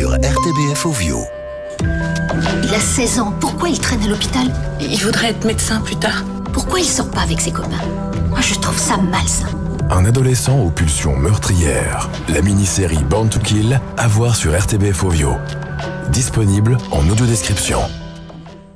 sur RTBF Ovio. Il a 16 ans, pourquoi il traîne à l'hôpital? Il voudrait être médecin plus tard. Pourquoi il sort pas avec ses copains? Moi je trouve ça malsain. Un adolescent aux pulsions meurtrières. La mini-série Born to Kill, à voir sur RTBF Ovio. Disponible en audio-description.